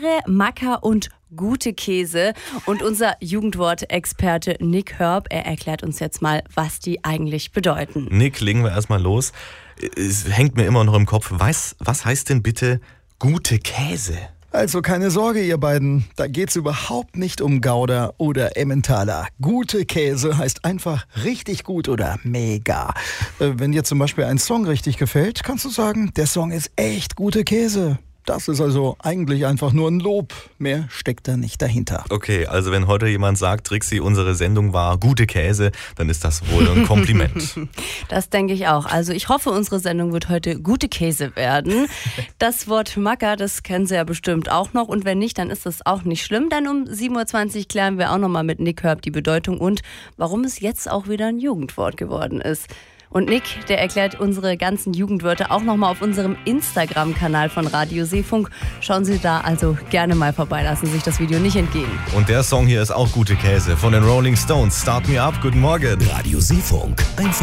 Beere, Macker und gute Käse. Und unser Jugendwortexperte Nick Hörb, er erklärt uns jetzt mal, was die eigentlich bedeuten. Nick, legen wir erstmal los. Es hängt mir immer noch im Kopf. Was heißt denn bitte gute Käse? Also keine Sorge, ihr beiden, da geht's überhaupt nicht um Gouda oder Emmentaler. Gute Käse heißt einfach richtig gut oder mega. Wenn dir zum Beispiel ein Song richtig gefällt, kannst du sagen, der Song ist echt gute Käse. Das ist also eigentlich einfach nur ein Lob. Mehr steckt da nicht dahinter. Okay, also wenn heute jemand sagt, Trixi, unsere Sendung war gute Käse, dann ist das wohl ein Kompliment. Das denke ich auch. Also ich hoffe, unsere Sendung wird heute gute Käse werden. Das Wort Macker, das kennen Sie ja bestimmt auch noch. Und wenn nicht, dann ist das auch nicht schlimm. Denn um 7.20 Uhr klären wir auch nochmal mit Nick Hörb die Bedeutung und warum es jetzt auch wieder ein Jugendwort geworden ist. Und Nick, der erklärt unsere ganzen Jugendwörter auch nochmal auf unserem Instagram-Kanal von Radio Seefunk. Schauen Sie da also gerne mal vorbei, lassen sich das Video nicht entgehen. Und der Song hier ist auch gute Käse von den Rolling Stones. Start Me Up, guten Morgen. Radio Seefunk, einfach